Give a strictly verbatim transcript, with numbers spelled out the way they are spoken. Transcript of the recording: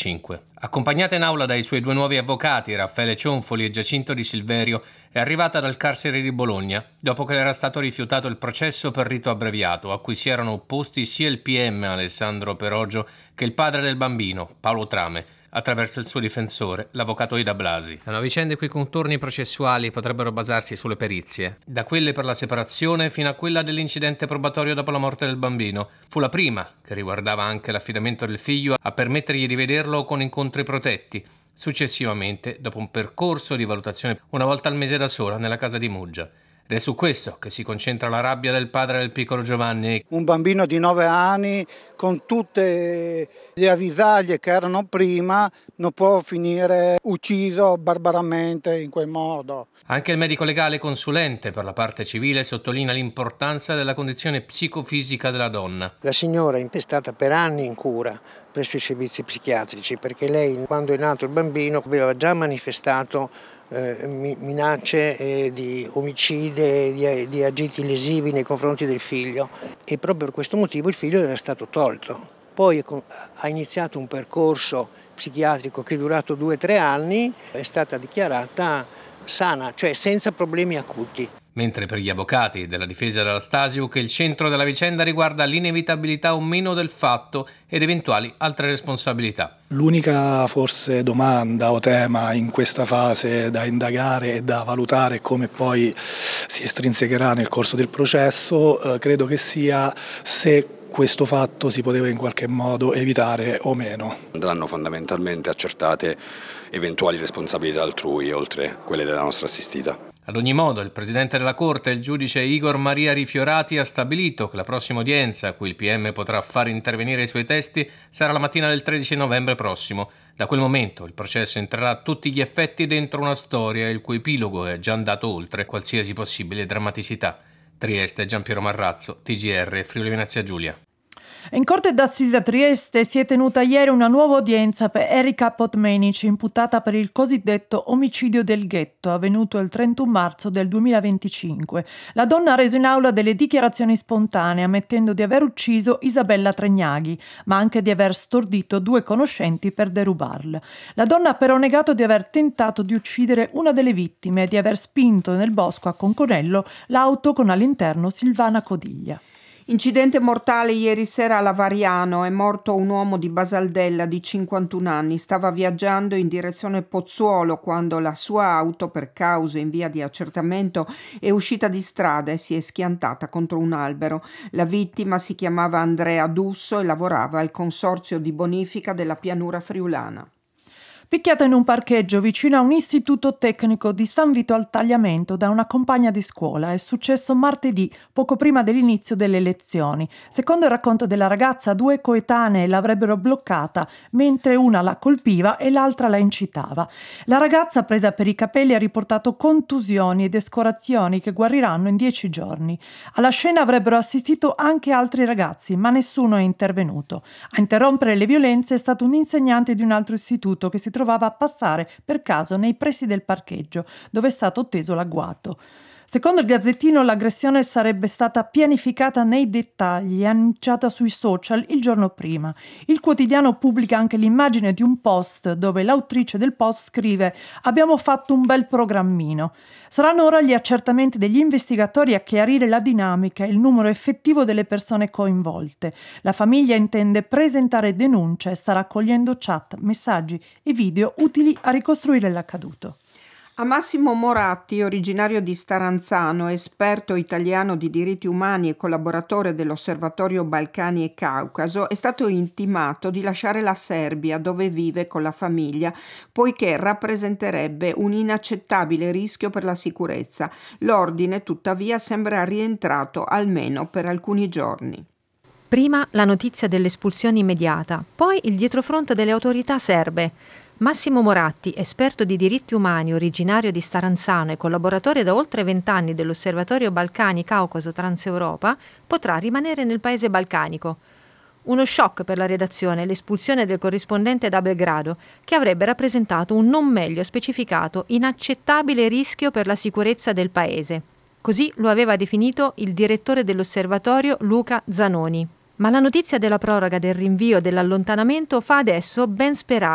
duemilaventicinque. Accompagnata in aula dai suoi due nuovi avvocati, Raffaele Cionfoli e Giacinto Di Silverio, è arrivata dal carcere di Bologna dopo che le era stato rifiutato il processo per rito abbreviato, a cui si erano opposti sia il P M Alessandro Perogio che il padre del bambino, Paolo Trame, attraverso il suo difensore, l'avvocato Ida Blasi. Le vicende i cui contorni processuali potrebbero basarsi sulle perizie, da quelle per la separazione fino a quella dell'incidente probatorio dopo la morte del bambino. Fu la prima, che riguardava anche l'affidamento del figlio, a permettergli di vederlo con incontri protetti. Successivamente, dopo un percorso di valutazione una volta al mese da sola nella casa di Muggia. Ed è su questo che si concentra la rabbia del padre del piccolo Giovanni. Un bambino di nove anni con tutte le avvisaglie che erano prima non può finire ucciso barbaramente in quel modo. Anche il medico legale consulente per la parte civile sottolinea l'importanza della condizione psicofisica della donna. La signora è intestata per anni in cura presso i servizi psichiatrici perché lei, quando è nato il bambino, aveva già manifestato Eh, minacce eh, di omicidi e di, di agiti lesivi nei confronti del figlio, e proprio per questo motivo il figlio era stato tolto. Poi ha iniziato un percorso psichiatrico che è durato due o tre anni, è stata dichiarata sana, cioè senza problemi acuti. Mentre per gli avvocati della difesa dell'Astasiou che il centro della vicenda riguarda l'inevitabilità o meno del fatto ed eventuali altre responsabilità. L'unica forse domanda o tema in questa fase da indagare e da valutare come poi si estrinsecherà nel corso del processo, eh, credo che sia se questo fatto si poteva in qualche modo evitare o meno. Andranno fondamentalmente accertate eventuali responsabilità altrui oltre quelle della nostra assistita. Ad ogni modo, il presidente della Corte, il giudice Igor Maria Rifiorati, ha stabilito che la prossima udienza a cui il P M potrà far intervenire i suoi testi sarà la mattina del tredici novembre prossimo. Da quel momento il processo entrerà a tutti gli effetti dentro una storia il cui epilogo è già andato oltre qualsiasi possibile drammaticità. Trieste, Giampiero Marrazzo, T G R, Friuli Venezia Giulia. In Corte d'Assise a Trieste si è tenuta ieri una nuova udienza per Erika Potmenic, imputata per il cosiddetto omicidio del ghetto, avvenuto il trentuno marzo del duemilaventicinque. La donna ha reso in aula delle dichiarazioni spontanee, ammettendo di aver ucciso Isabella Tregnaghi, ma anche di aver stordito due conoscenti per derubarla. La donna ha però negato di aver tentato di uccidere una delle vittime e di aver spinto nel bosco a Conconello l'auto con all'interno Silvana Codiglia. Incidente mortale ieri sera a Lavariano, è morto un uomo di Basaldella di cinquantuno anni, stava viaggiando in direzione Pozzuolo quando la sua auto, per cause in via di accertamento, è uscita di strada e si è schiantata contro un albero. La vittima si chiamava Andrea Dusso e lavorava al consorzio di bonifica della pianura friulana. Picchiata in un parcheggio vicino a un istituto tecnico di San Vito al Tagliamento da una compagna di scuola. È successo martedì, poco prima dell'inizio delle lezioni. Secondo il racconto della ragazza, due coetanee l'avrebbero bloccata, mentre una la colpiva e l'altra la incitava. La ragazza, presa per i capelli, ha riportato contusioni ed escorazioni che guariranno in dieci giorni. Alla scena avrebbero assistito anche altri ragazzi, ma nessuno è intervenuto. A interrompere le violenze è stato un insegnante di un altro istituto che si trovava a passare per caso nei pressi del parcheggio, dove è stato teso l'agguato. Secondo il Gazzettino, l'aggressione sarebbe stata pianificata nei dettagli e annunciata sui social il giorno prima. Il quotidiano pubblica anche l'immagine di un post dove l'autrice del post scrive: «Abbiamo fatto un bel programmino». Saranno ora gli accertamenti degli investigatori a chiarire la dinamica e il numero effettivo delle persone coinvolte. La famiglia intende presentare denuncia e sta raccogliendo chat, messaggi e video utili a ricostruire l'accaduto. A Massimo Moratti, originario di Staranzano, esperto italiano di diritti umani e collaboratore dell'Osservatorio Balcani e Caucaso, è stato intimato di lasciare la Serbia, dove vive con la famiglia, poiché rappresenterebbe un inaccettabile rischio per la sicurezza. L'ordine, tuttavia, sembra rientrato almeno per alcuni giorni. Prima la notizia dell'espulsione immediata, poi il dietrofront delle autorità serbe. Massimo Moratti, esperto di diritti umani, originario di Staranzano e collaboratore da oltre vent'anni dell'Osservatorio Balcani Caucaso Transeuropa, potrà rimanere nel paese balcanico. Uno shock per la redazione, l'espulsione del corrispondente da Belgrado, che avrebbe rappresentato un non meglio specificato inaccettabile rischio per la sicurezza del paese. Così lo aveva definito il direttore dell'osservatorio Luca Zanoni. Ma la notizia della proroga del rinvio dell'allontanamento fa adesso ben sperare